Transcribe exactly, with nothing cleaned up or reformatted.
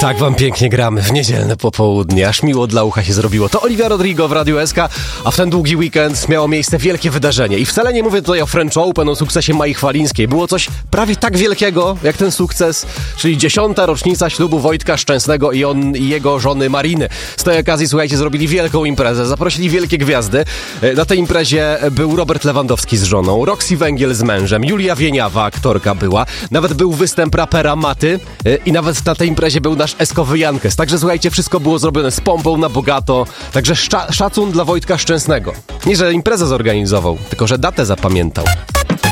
Tak wam pięknie gramy w niedzielne popołudnie, aż miło dla ucha się zrobiło. To Olivia Rodrigo w Radiu S K, a w ten długi weekend miało miejsce wielkie wydarzenie. I wcale nie mówię tutaj o French Open, o sukcesie Mai Chwalińskiej. Było coś prawie tak wielkiego, jak ten sukces, czyli dziesiąta rocznica ślubu Wojtka Szczęsnego i on i jego żony Mariny. Z tej okazji, słuchajcie, zrobili wielką imprezę, zaprosili wielkie gwiazdy. Na tej imprezie był Robert Lewandowski z żoną, Roxy Węgiel z mężem, Julia Wieniawa, aktorka była, nawet był występ rapera Maty i nawet na tej imprezie był nasz Eskowy Jankes. Także słuchajcie, wszystko było zrobione z pompą na bogato, także sza- szacun dla Wojtka Szczęsnego. Nie, że imprezę zorganizował, tylko że datę zapamiętał.